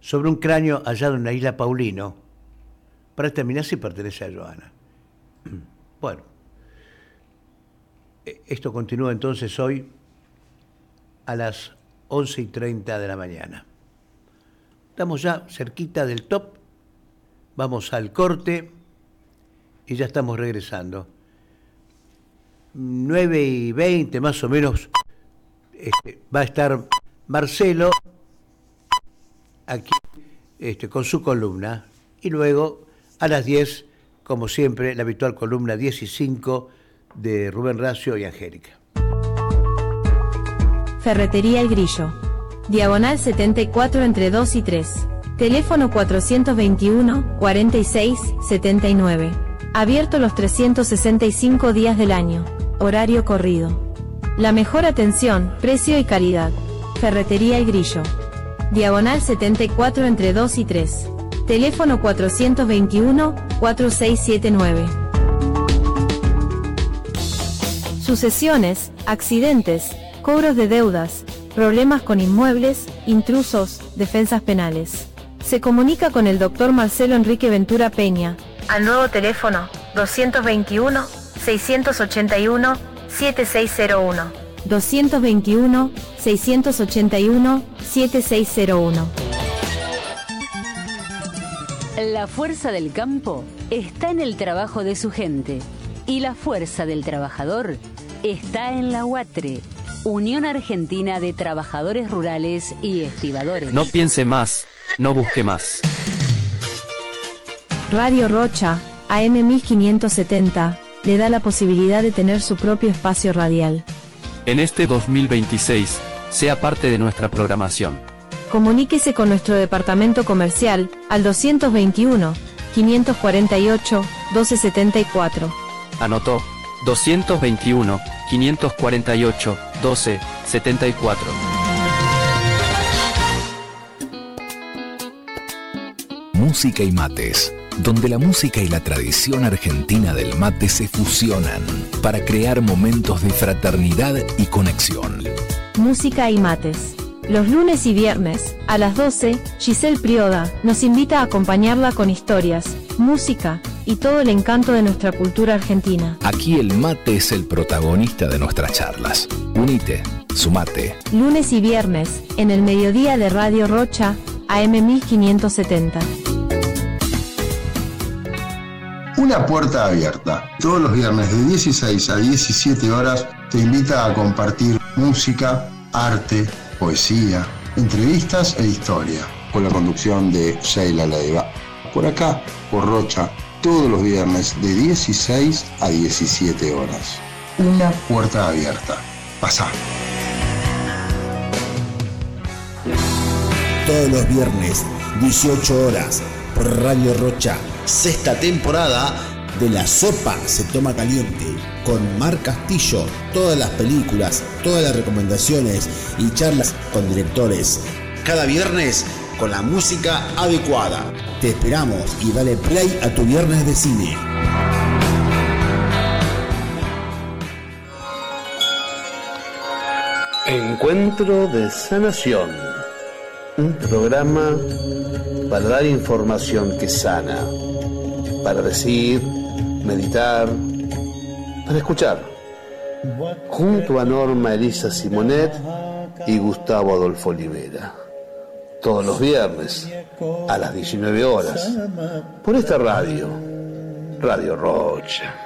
sobre un cráneo hallado en la isla Paulino, para determinar si pertenece a Joana. Bueno, esto continúa entonces hoy a las 11:30 de la mañana. Estamos ya cerquita del top, vamos al corte y ya estamos regresando. 9:20 más o menos va a estar Marcelo aquí con su columna, y luego a las 10, como siempre, la habitual columna 10 y 5 de Rubén Racio y Angélica. Ferretería El Grillo. Diagonal 74 entre 2 y 3. Teléfono 421-46-79. Abierto los 365 días del año. Horario corrido. La mejor atención, precio y calidad. Ferretería El Grillo. Diagonal 74 entre 2 y 3. Teléfono 421-4679. Sucesiones, accidentes, cobros de deudas, problemas con inmuebles, intrusos, defensas penales. Se comunica con el Dr. Marcelo Enrique Ventura Peña al nuevo teléfono 221-681-7601. 221-681-7601. La fuerza del campo está en el trabajo de su gente y la fuerza del trabajador está en la UATRE, Unión Argentina de Trabajadores Rurales y Estibadores. No piense más, no busque más. Radio Rocha, AM 1570, le da la posibilidad de tener su propio espacio radial. En este 2026, sea parte de nuestra programación. Comuníquese con nuestro departamento comercial al 221-548-1274. Anotó, 221-548-1274. Música y mates, donde la música y la tradición argentina del mate se fusionan para crear momentos de fraternidad y conexión. Música y mates. Los lunes y viernes, a las 12, Giselle Prioda nos invita a acompañarla con historias, música y todo el encanto de nuestra cultura argentina. Aquí el mate es el protagonista de nuestras charlas. Unite, sumate. Lunes y viernes, en el mediodía de Radio Rocha, AM 1570. Una puerta abierta. Todos los viernes de 16 a 17 horas te invita a compartir música, arte, poesía, entrevistas e historia. Con la conducción de Sheila Leiva. Por acá, por Rocha, todos los viernes de 16 a 17 horas. Una puerta abierta. Pasá. Todos los viernes, 18 horas, por Radio Rocha. Sexta temporada de La Sopa se toma caliente, con Mar Castillo. Todas las películas, todas las recomendaciones y charlas con directores. Cada viernes con la música adecuada. Te esperamos y dale play a tu viernes de cine. Encuentro de Sanación. Un programa para dar información que sana. Para decir, meditar, para escuchar. Junto a Norma Elisa Simonet y Gustavo Adolfo Olivera. Todos los viernes a las 19 horas. Por esta radio, Radio Rocha.